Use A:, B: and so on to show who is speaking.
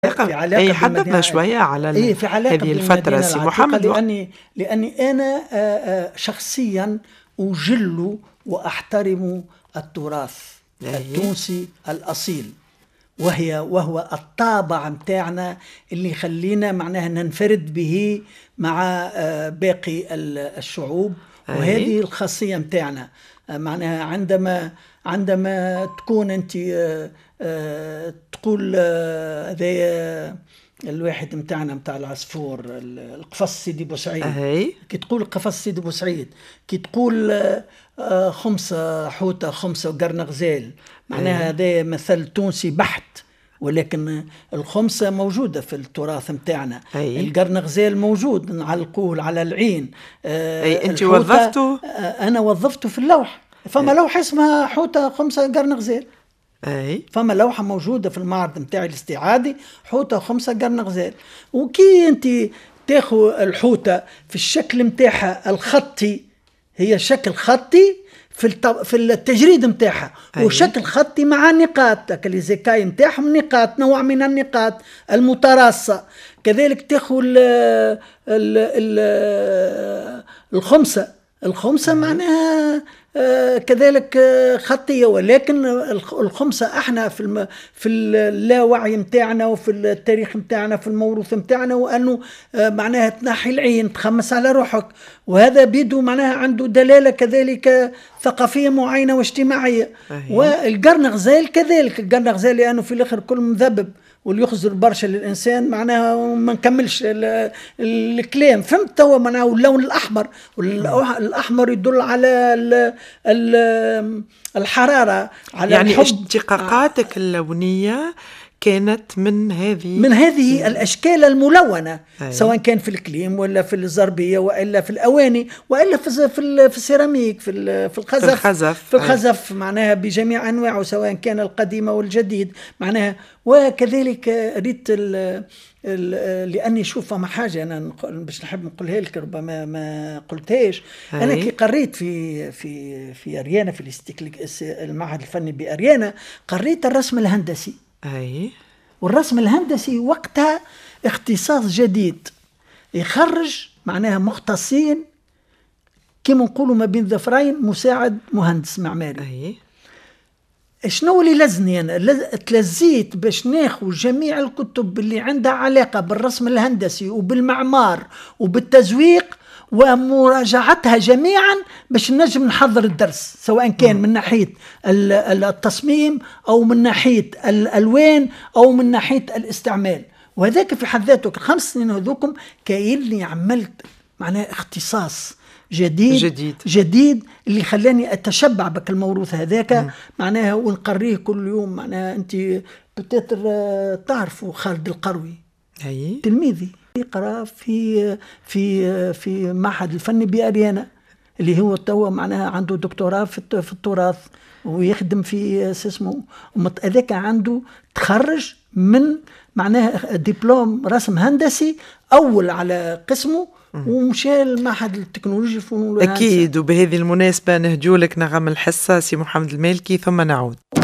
A: في علاقة
B: حدثنا شوية على
A: في علاقة
B: هذه الفترة سي محمد.
A: لأني أنا شخصيا أجل وأحترم التراث التونسي الأصيل، وهو الطابع متاعنا اللي يخلينا معناها ننفرد به مع باقي الشعوب. وهذه الخاصية متاعنا، معناها عندما تكون أنت تقول هذا الواحد متاعنا متاع العصفور القفص سيدي بوسعيد، كي تقول قفص سيدي بوسعيد، كي تقول خمسة حوتة خمسة وقرن غزال، معناها هذا مثل تونسي بحت، ولكن الخمسة موجودة في التراث متاعنا. القرن غزال موجود نعلقوه على العين.
B: أنت وظفته؟
A: أنا وظفته في اللوح. فما لوحة اسمها حوتة خمسة قرن غزال. فما لوحة موجودة في المعرض متاعي الاستعادي، حوتة خمسة قرن غزال. وكي أنت تاخذ الحوتة في الشكل متاعها الخطي، هي شكل خطي في التجريد متاعها، وشكل خطي مع نقاط كاليزيكاي متاعهم، نقاط، نوع من النقاط المتراصة. كذلك تاخذ الخمسة معناها كذلك خطية، ولكن الخمسة احنا في اللاوعي متاعنا وفي التاريخ متاعنا في الموروث متاعنا، وانه معناها تنحي العين تخمس على روحك، وهذا بيدو معناها عنده دلالة كذلك ثقافية معينة واجتماعية. والقرن غزال كذلك، القرن غزال لأنه في الآخر كل مذبب واللي يخزر برشا للإنسان، معناها ما نكملش الكلام. فهمت توا معناها اللون الأحمر، والأحمر يدل على الحرارة، على
B: يعني
A: الحب.
B: اشتقاقاتك اللونية كانت من
A: هذه الأشكال الملونة، سواء كان في الكليم ولا في الزربية وإلا في الأواني وإلا في السيراميك، في الخزف معناها بجميع أنواعه، سواء كان القديم والجديد معناها. وكذلك ريت لأني شوف ما حاجة أنا باش نحب نقولها لك، ربما ما قلتهاش. أنا كي قريت في أريانا، في المعهد الفني بأريانا، قريت الرسم الهندسي. والرسم الهندسي وقتها اختصاص جديد يخرج معناها مختصين كما نقولوا ما بين ظفرين، مساعد مهندس معماري. شنو اللي لزني أنا؟ تلزيت باش ناخذ جميع الكتب اللي عندها علاقة بالرسم الهندسي وبالمعمار وبالتزويق ومراجعتها جميعا باش نجم نحضر الدرس، سواء كان من ناحية التصميم أو من ناحية الألوان أو من ناحية الاستعمال. وهذاك في حد ذاته 5 سنين هذوكم كايني عملت معناه اختصاص جديد اللي خلاني أتشبع بك الموروث هذاك معناها، ونقريه كل يوم. معناها أنت بتاتر تعرفوا خالد القروي تلميذي، يقرأ في معهد الفني بأريانا، اللي هو توا معناها عنده دكتوراه في التراث، ويخدم في اسمه هذاك عنده تخرج من معناها دبلوم رسم هندسي أول على قسمه، ومشى المعهد التكنولوجي الفنون
B: أكيد. وبهذه المناسبة نهجولك نغم الحصة سي محمد المالكي، ثم نعود.